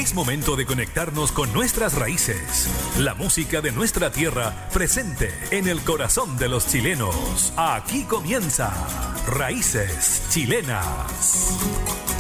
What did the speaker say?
Es momento de conectarnos con nuestras raíces. La música de nuestra tierra presente en el corazón de los chilenos. Aquí comienza Raíces Chilenas.